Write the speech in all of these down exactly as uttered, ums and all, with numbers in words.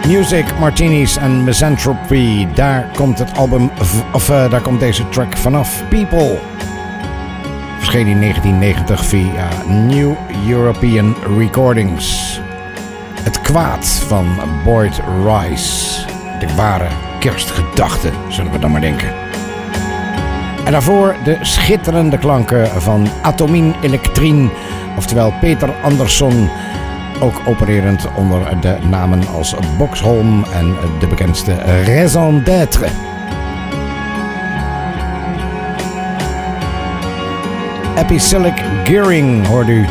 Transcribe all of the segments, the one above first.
Music, Martinis en Misanthropy. Daar komt het album, of uh, daar komt deze track vanaf. People. Verscheen in negentien negentig via New European Recordings. Het kwaad van Boyd Rice. De ware kerstgedachte, zullen we dan maar denken. En daarvoor de schitterende klanken van Atomin Electrine, oftewel Peter Andersson, ook opererend onder de namen als Boxholm en de bekendste Raison d'être. Epicelic Gearing hoort u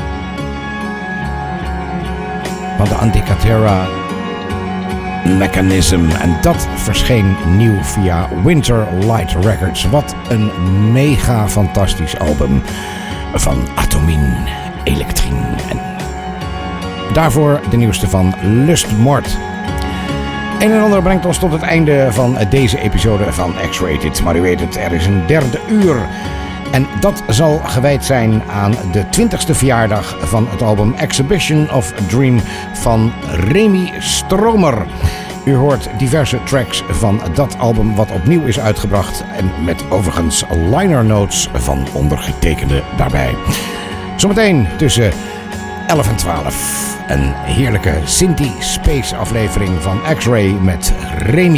van de Antikythera Mechanism. En dat verscheen nieuw via Winter Light Records. Wat een mega fantastisch album van Atomin Electrine. En daarvoor de nieuwste van Lustmord. Een en ander brengt ons tot het einde van deze episode van X-Rated. Maar u weet het, er is een derde uur. En dat zal gewijd zijn aan de twintigste verjaardag van het album Exhibition of Dream van Remy Stromer. U hoort diverse tracks van dat album wat opnieuw is uitgebracht. En met overigens liner notes van ondergetekende daarbij. Zometeen tussen elf en twaalf. Een heerlijke Synthie Space aflevering van X-Ray met Remy.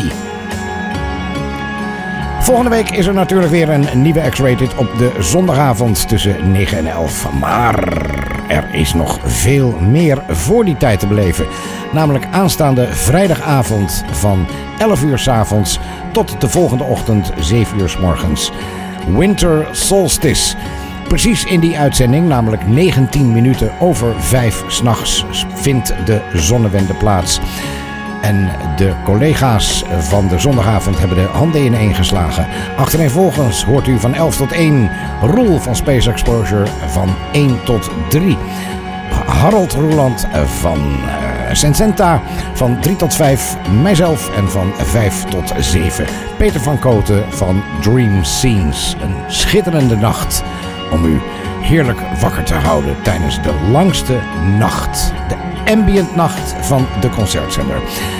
Volgende week is er natuurlijk weer een nieuwe X-Rated op de zondagavond tussen negen en elf. Maar er is nog veel meer voor die tijd te beleven. Namelijk aanstaande vrijdagavond van elf uur 's avonds tot de volgende ochtend zeven uur 's morgens. Winter Solstice. Precies in die uitzending, namelijk negentien minuten over vijf 's nachts, vindt de zonnewende plaats. En de collega's van de zondagavond hebben de handen ineen geslagen. Achtereenvolgens hoort u van elf tot één Roel van Space Exposure van één tot drie. Harold Roeland van uh, Sensenta van drie tot vijf. Mijzelf en van vijf tot zeven. Peter van Koten van Dream Scenes. Een schitterende nacht om u heerlijk wakker te houden tijdens de langste nacht. De ambient nacht van de concertzender.